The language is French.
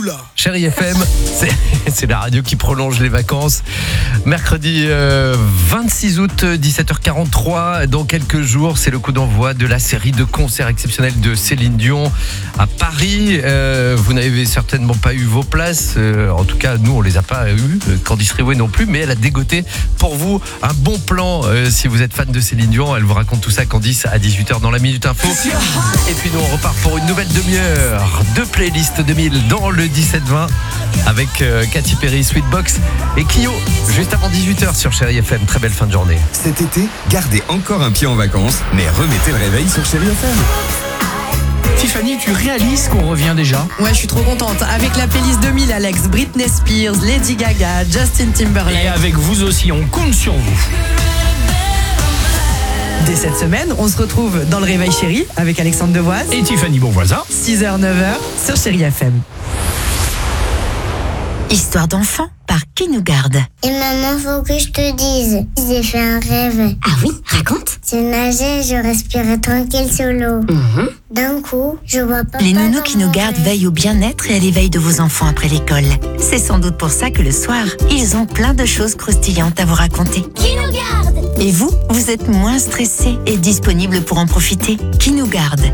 Chérie FM, c'est la radio qui prolonge les vacances. Mercredi 26 août, 17h43. Dans quelques jours, c'est le coup d'envoi de la série de concerts exceptionnels de Céline Dion à Paris. Vous n'avez certainement pas eu vos places. En tout cas, nous, on les a pas eues. Candice Riouet non plus. Mais elle a dégoté pour vous un bon plan. Si vous êtes fan de Céline Dion, elle vous raconte tout ça, Candice, à 18h dans la Minute Info. Et puis nous, on repart pour une nouvelle demi-heure de playlist 2000 dans le 17-20 avec Katy Perry, Sweetbox et Kyo juste avant 18h sur Chérie FM. Très belle fin de journée. Cet été, gardez encore un pied en vacances, mais remettez le réveil sur Chérie FM. Tiffany, tu réalises qu'on revient déjà? Ouais, je suis trop contente. Avec la playlist 2000, Alex, Britney Spears, Lady Gaga, Justin Timberlake. Et avec vous aussi, on compte sur vous. Dès cette semaine, on se retrouve dans le Réveil Chéri avec Alexandre Devoise. Et Tiffany Bonvoisin. 6h, 9h sur Chérie FM. Histoire d'enfant par Qui nous garde. Et maman, faut que je te dise, j'ai fait un rêve. Ah oui, raconte. Je nageais, je respirais tranquille sous l'eau. D'un coup, je vois pas. Les nounous Qui nous gardent veillent au bien-être et à l'éveil de vos enfants après l'école. C'est sans doute pour ça que le soir, ils ont plein de choses croustillantes à vous raconter. Qui nous garde? Et vous êtes moins stressé et disponible pour en profiter. Qui nous garde